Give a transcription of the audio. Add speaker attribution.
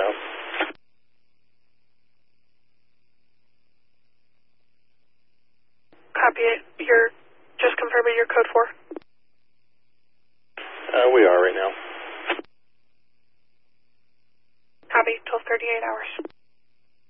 Speaker 1: now.
Speaker 2: Copy it. You're just confirming your code 4.
Speaker 1: We are right now.
Speaker 2: Copy. 12:38 hours.